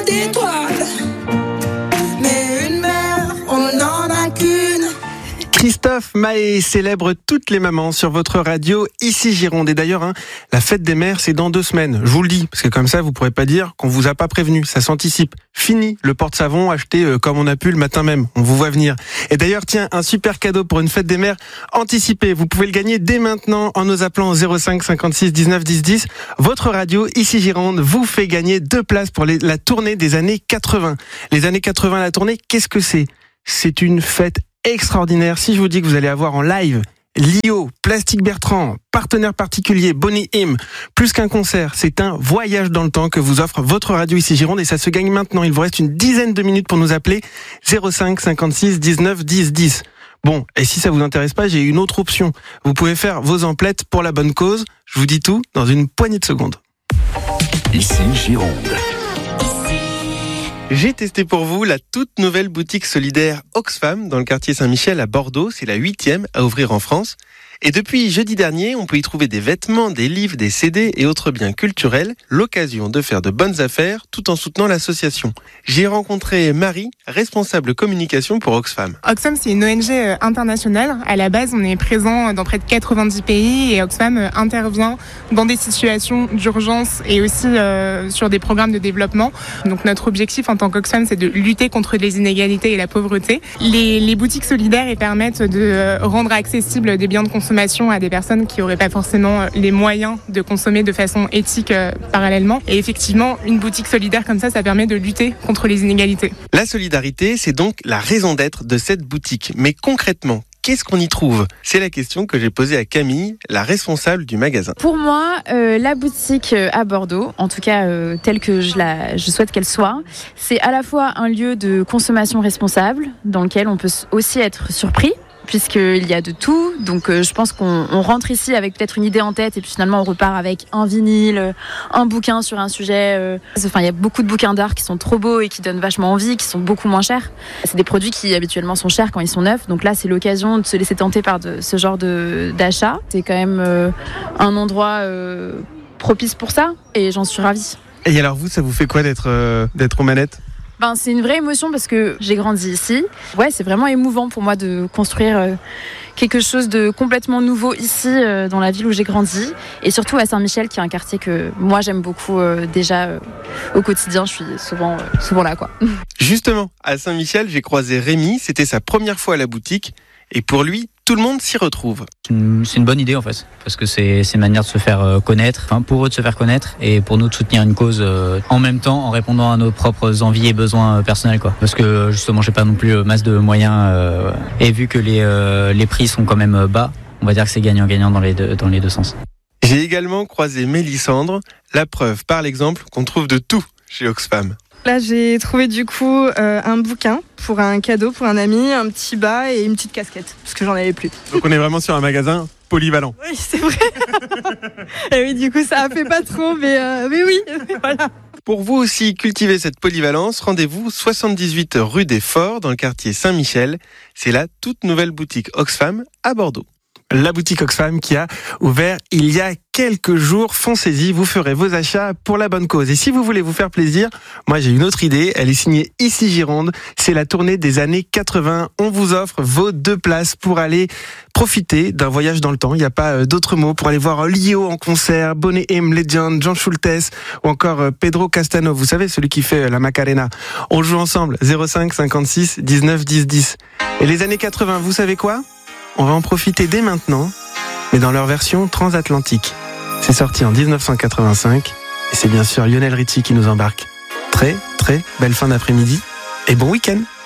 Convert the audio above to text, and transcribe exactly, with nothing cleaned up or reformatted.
d'étoiles. Mais une mère, on n'en a qu'une. Christophe Mahé célèbre toutes les mamans sur votre radio, ici Gironde. Et d'ailleurs, hein, la fête des mères, c'est dans deux semaines. Je vous le dis, parce que comme ça, vous pourrez pas dire qu'on vous a pas prévenu. Ça s'anticipe. Fini le porte-savon acheté euh, comme on a pu le matin même. On vous voit venir. Et d'ailleurs, tiens, un super cadeau pour une fête des mères anticipée. Vous pouvez le gagner dès maintenant en nous appelant au zéro cinq cinquante-six dix-neuf dix dix. Votre radio, ici Gironde, vous fait gagner deux places pour les, la tournée des années quatre-vingts. Les années quatre-vingts, la tournée, qu'est-ce que c'est ? C'est une fête extraordinaire. Si je vous dis que vous allez avoir en live Lio, Plastique Bertrand, partenaire particulier, Bonnie M, plus qu'un concert, c'est un voyage dans le temps que vous offre votre radio ici Gironde et ça se gagne maintenant. Il vous reste une dizaine de minutes pour nous appeler zéro cinq cinquante-six dix-neuf dix dix. Bon, et si ça vous intéresse pas, j'ai une autre option. Vous pouvez faire vos emplettes pour la bonne cause. Je vous dis tout dans une poignée de secondes. Ici Gironde. J'ai testé pour vous la toute nouvelle boutique solidaire Oxfam dans le quartier Saint-Michel à Bordeaux. C'est la huitième à ouvrir en France. Et depuis jeudi dernier, on peut y trouver des vêtements, des livres, des C D et autres biens culturels. L'occasion de faire de bonnes affaires tout en soutenant l'association. J'ai rencontré Marie, responsable communication pour Oxfam. Oxfam, c'est une O N G internationale. À la base, on est présent dans près de quatre-vingt-dix pays et Oxfam intervient dans des situations d'urgence et aussi euh, sur des programmes de développement. Donc notre objectif en tant qu'Oxfam, c'est de lutter contre les inégalités et la pauvreté. Les, les boutiques solidaires elles permettent de rendre accessibles des biens de consommation à des personnes qui n'auraient pas forcément les moyens de consommer de façon éthique euh, parallèlement. Et effectivement, une boutique solidaire comme ça, ça permet de lutter contre les inégalités. La solidarité, c'est donc la raison d'être de cette boutique. Mais concrètement, qu'est-ce qu'on y trouve ? C'est la question que j'ai posée à Camille, la responsable du magasin. Pour moi, euh, la boutique à Bordeaux, en tout cas euh, telle que je, la, je souhaite qu'elle soit, c'est à la fois un lieu de consommation responsable dans lequel on peut aussi être surpris, puisqu'il y a de tout. Donc euh, je pense qu'on on rentre ici avec peut-être une idée en tête et puis finalement on repart avec un vinyle, un bouquin sur un sujet. Euh... Enfin, il y a beaucoup de bouquins d'art qui sont trop beaux et qui donnent vachement envie, qui sont beaucoup moins chers. C'est des produits qui habituellement sont chers quand ils sont neufs. Donc là, c'est l'occasion de se laisser tenter par de, ce genre de, d'achat. C'est quand même euh, un endroit euh, propice pour ça et j'en suis ravie. Et alors vous, ça vous fait quoi d'être, euh, d'être aux manettes ? Ben, c'est une vraie émotion parce que j'ai grandi ici. Ouais, c'est vraiment émouvant pour moi de construire euh, quelque chose de complètement nouveau ici, euh, dans la ville où j'ai grandi. Et surtout à Saint-Michel, qui est un quartier que moi j'aime beaucoup euh, déjà euh, au quotidien. Je suis souvent, euh, souvent là, quoi. Justement, à Saint-Michel, j'ai croisé Rémi. C'était sa première fois à la boutique. Et pour lui, tout le monde s'y retrouve. C'est une, c'est une bonne idée en fait, parce que c'est, c'est une manière de se faire connaître, enfin pour eux de se faire connaître et pour nous de soutenir une cause euh, en même temps en répondant à nos propres envies et besoins personnels quoi. Parce que justement j'ai pas non plus masse de moyens euh, et vu que les, euh, les prix sont quand même bas, on va dire que c'est gagnant-gagnant dans les deux, dans les deux sens. J'ai également croisé Mélissandre, la preuve par l'exemple qu'on trouve de tout chez Oxfam. Là, j'ai trouvé du coup euh, un bouquin pour un cadeau pour un ami, un petit bas et une petite casquette, parce que j'en avais plus. Donc on est vraiment sur un magasin polyvalent. Oui, c'est vrai. Et oui, du coup, ça a fait pas trop, mais, euh, mais oui, voilà. Pour vous aussi cultiver cette polyvalence, rendez-vous soixante-dix-huit rue des Forts dans le quartier Saint-Michel. C'est la toute nouvelle boutique Oxfam à Bordeaux. La boutique Oxfam qui a ouvert il y a quelques jours. Foncez-y, vous ferez vos achats pour la bonne cause. Et si vous voulez vous faire plaisir, moi j'ai une autre idée, elle est signée Ici Gironde. C'est la tournée des années quatre-vingts. On vous offre vos deux places pour aller profiter d'un voyage dans le temps. Il n'y a pas d'autre mot pour aller voir Lio en concert, Bonnie M, Legend, Jean Schultes ou encore Pedro Castano. Vous savez, celui qui fait la Macarena. On joue ensemble, zéro cinq cinquante-six dix-neuf dix dix. Et les années quatre-vingts, vous savez quoi ? On va en profiter dès maintenant, mais dans leur version transatlantique. C'est sorti en dix-neuf cent quatre-vingt-cinq, et c'est bien sûr Lionel Richie qui nous embarque. Très, très belle fin d'après-midi, et bon week-end.